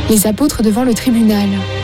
Les apôtres devant le tribunal.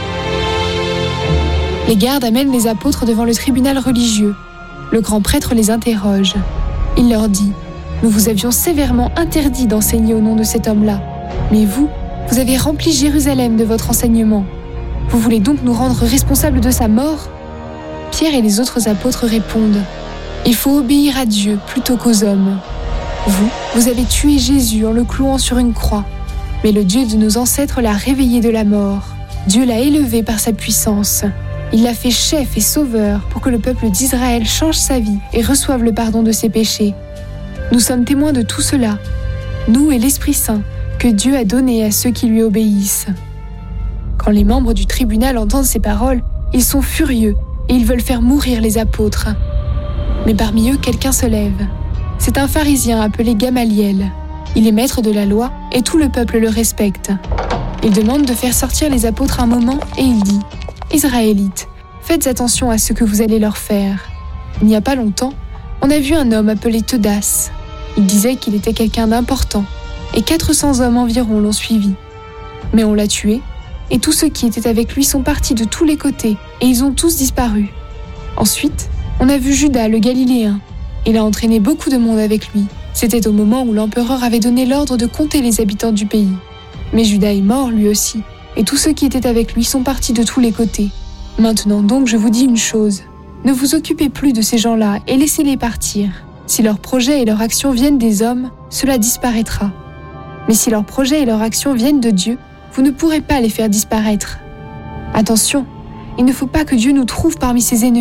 Les gardes amènent les apôtres devant le tribunal religieux. Le grand prêtre les interroge. Il leur dit « Nous vous avions sévèrement interdit d'enseigner au nom de cet homme-là. Mais vous avez rempli Jérusalem de votre enseignement. Vous voulez donc nous rendre responsables de sa mort ?» Pierre et les autres apôtres répondent « Il faut obéir à Dieu plutôt qu'aux hommes. Vous avez tué Jésus en le clouant sur une croix. Mais le Dieu de nos ancêtres l'a réveillé de la mort. Dieu l'a élevé par sa puissance. Il l'a fait chef et sauveur pour que le peuple d'Israël change sa vie et reçoive le pardon de ses péchés. Nous sommes témoins de tout cela, nous et l'Esprit Saint, que Dieu a donné à ceux qui lui obéissent. » Quand les membres du tribunal entendent ces paroles, ils sont furieux et ils veulent faire mourir les apôtres. Mais parmi eux, quelqu'un se lève. C'est un pharisien appelé Gamaliel. Il est maître de la loi et tout le peuple le respecte. Il demande de faire sortir les apôtres un moment et il dit « Israélites, faites attention à ce que vous allez leur faire. Il n'y a pas longtemps, on a vu un homme appelé Teudas. Il disait qu'il était quelqu'un d'important et 400 hommes environ l'ont suivi. Mais on l'a tué et tous ceux qui étaient avec lui sont partis de tous les côtés et ils ont tous disparu. Ensuite, on a vu Judas le Galiléen. Il a entraîné beaucoup de monde avec lui. C'était au moment où l'empereur avait donné l'ordre de compter les habitants du pays. Mais Judas est mort lui aussi, et tous ceux qui étaient avec lui sont partis de tous les côtés. Maintenant donc, je vous dis une chose. Ne vous occupez plus de ces gens-là et laissez-les partir. Si leurs projets et leurs actions viennent des hommes, cela disparaîtra. Mais si leurs projets et leurs actions viennent de Dieu, vous ne pourrez pas les faire disparaître. Attention, il ne faut pas que Dieu nous trouve parmi ses ennemis. »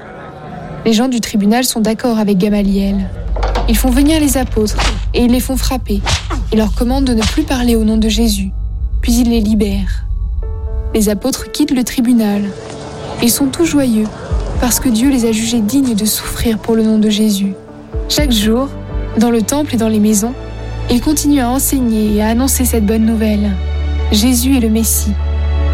Les gens du tribunal sont d'accord avec Gamaliel. Ils font venir les apôtres et ils les font frapper. Ils leur commandent de ne plus parler au nom de Jésus. Puis ils les libèrent. Les apôtres quittent le tribunal. Ils sont tout joyeux parce que Dieu les a jugés dignes de souffrir pour le nom de Jésus. Chaque jour, dans le temple et dans les maisons, ils continuent à enseigner et à annoncer cette bonne nouvelle. Jésus est le Messie,